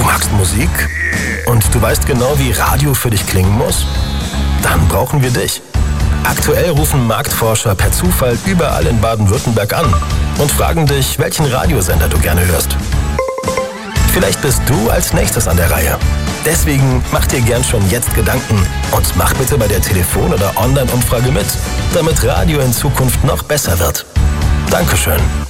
magst Musik und du weißt genau, wie Radio für dich klingen muss? Dann brauchen wir dich. Aktuell rufen Marktforscher per Zufall überall in Baden-Württemberg an und fragen dich, welchen Radiosender du gerne hörst. Vielleicht bist du als nächstes an der Reihe. Deswegen mach dir gern schon jetzt Gedanken und mach bitte bei der Telefon- oder Online-Umfrage mit, damit Radio in Zukunft noch besser wird. Dankeschön.